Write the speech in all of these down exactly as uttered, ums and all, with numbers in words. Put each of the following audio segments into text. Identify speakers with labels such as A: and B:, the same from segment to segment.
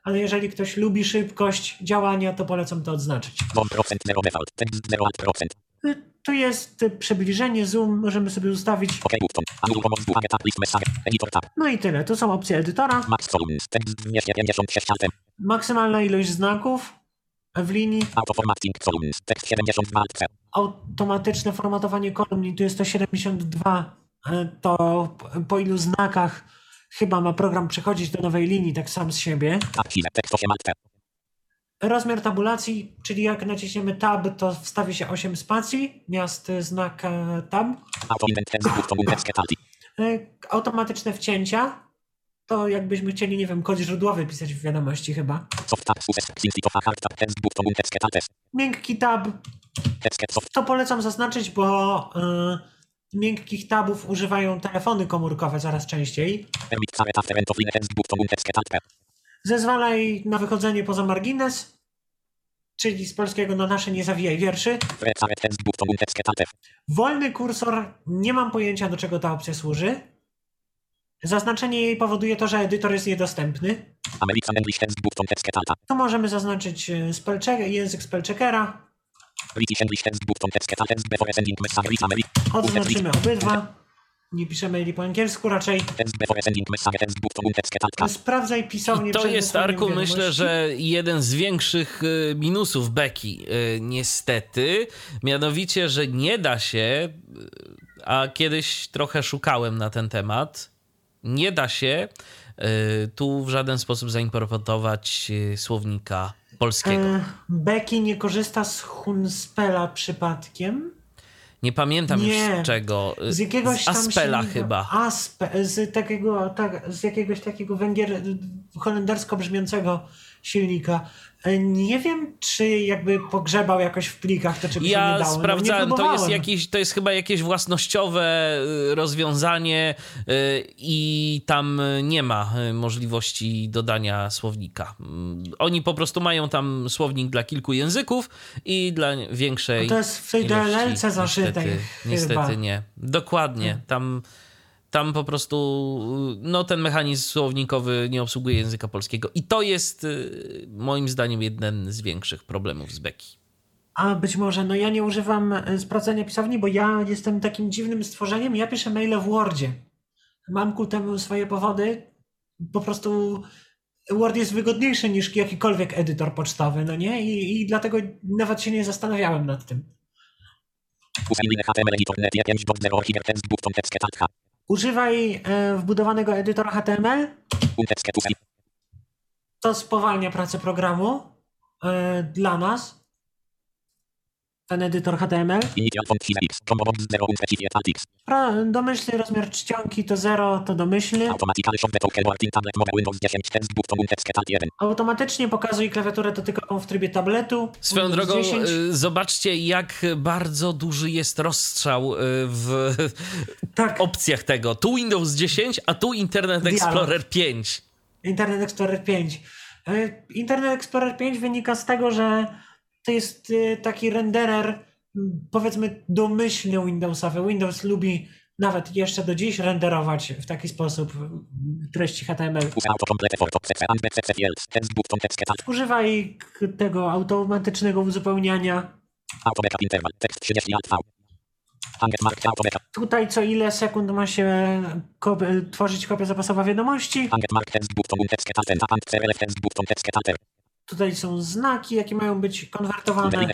A: ale jeżeli ktoś lubi szybkość działania, to polecam to odznaczyć. Tu jest przybliżenie, zoom, możemy sobie ustawić. No i tyle, tu są opcje edytora. Maksymalna ilość znaków w linii. Automatyczne formatowanie kolumn, tu jest sto siedemdziesiąt dwa. To po ilu znakach chyba ma program przechodzić do nowej linii, tak sam z siebie. Rozmiar tabulacji, czyli jak naciśniemy tab, to wstawi się osiem spacji, miast znak tab. Automatyczne wcięcia, to jakbyśmy chcieli, nie wiem, kod źródłowy pisać w wiadomości chyba. Miękki tab, to polecam zaznaczyć, bo yy, miękkich tabów używają telefony komórkowe coraz częściej. Zezwalaj na wychodzenie poza margines, czyli z polskiego na nasze nie zawijaj wierszy. Wolny kursor, nie mam pojęcia, do czego ta opcja służy. Zaznaczenie jej powoduje to, że edytor jest niedostępny. Tu możemy zaznaczyć spellcheck, język spellcheckera. Odznaczymy obydwa. Nie piszemy li po angielsku raczej. Sprawdzaj pisownię.
B: I to jest, Arku, myślę, że jeden z większych minusów Beki, niestety. Mianowicie, że nie da się, a kiedyś trochę szukałem na ten temat, nie da się tu w żaden sposób zaimportować słownika polskiego.
A: Beki nie korzysta z Hunspella przypadkiem?
B: Nie pamiętam
A: nie,
B: już z czego.
A: Z jakiegoś
B: z Aspela
A: tam
B: chyba.
A: Aspe, z, takiego, tak, z jakiegoś takiego węgier, holendersko brzmiącego silnika. Nie wiem, czy jakby pogrzebał jakoś w plikach, to czy by
B: ja
A: się nie dało.
B: sprawdzałem,
A: no,
B: to jest jakieś, to jest chyba jakieś własnościowe rozwiązanie i tam nie ma możliwości dodania słownika. Oni po prostu mają tam słownik dla kilku języków i dla większej
A: no to jest w tej D L L-ce zaszyte.
B: Niestety, niestety nie. Dokładnie. Hmm. Tam Tam po prostu no, ten mechanizm słownikowy nie obsługuje języka polskiego. I to jest moim zdaniem jeden z większych problemów z Beki.
A: A być może, no ja nie używam sprawdzenia pisowni, bo ja jestem takim dziwnym stworzeniem. Ja piszę maile w Wordzie. Mam ku temu swoje powody. Po prostu Word jest wygodniejszy niż jakikolwiek edytor pocztowy, no nie? I, i dlatego nawet się nie zastanawiałem nad tym. Używaj e, wbudowanego edytora H T M L. To spowalnia pracę programu e, dla nas. Ten edytor H T M L. Pro, domyślny rozmiar czcionki to zero, to domyślny. Automatycznie pokazuj klawiaturę dotykową w trybie tabletu.
B: Swoją drogą, dziesięć. Zobaczcie, jak bardzo duży jest rozstrzał w tak. opcjach tego. Tu Windows dziesięć, a tu Internet Dialog. Explorer pięć.
A: Internet Explorer pięć. Internet Explorer pięć wynika z tego, że to jest taki renderer, powiedzmy, domyślny Windowsowy. Windows lubi nawet jeszcze do dziś renderować w taki sposób treści H T M L. Używaj tego automatycznego uzupełniania. Tutaj co ile sekund ma się ko- tworzyć kopia zapasowa wiadomości. Tutaj są znaki, jakie mają być konwertowane.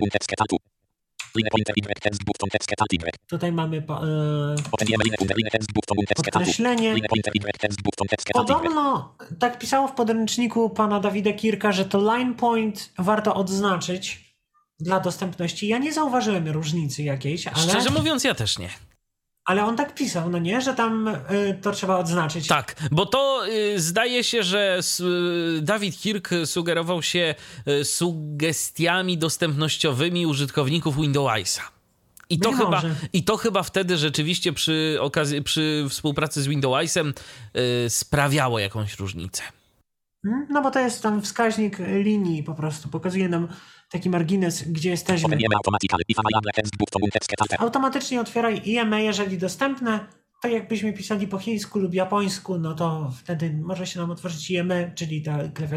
A: Tutaj mamy po, e, podkreślenie. Podobno tak pisało w podręczniku pana Dawida Kirka, że to line point warto odznaczyć dla dostępności. Ja nie zauważyłem różnicy jakiejś, ale...
B: Szczerze mówiąc, ja też nie.
A: Ale on tak pisał, no nie? Że tam y, to trzeba odznaczyć.
B: Tak, bo to y, zdaje się, że y, Dawid Kirk sugerował się y, sugestiami dostępnościowymi użytkowników Windowsa. I to, chyba, I to chyba wtedy rzeczywiście przy, okazji, przy współpracy z Windowsem y, sprawiało jakąś różnicę.
A: No bo to jest tam wskaźnik linii po prostu. Pokazuje nam taki margines, gdzie jesteśmy. Automatycznie otwieraj I M E, jeżeli dostępne. Tak jakbyśmy pisali po chińsku lub japońsku, no to wtedy może się nam otworzyć I M E, czyli ta klawiatura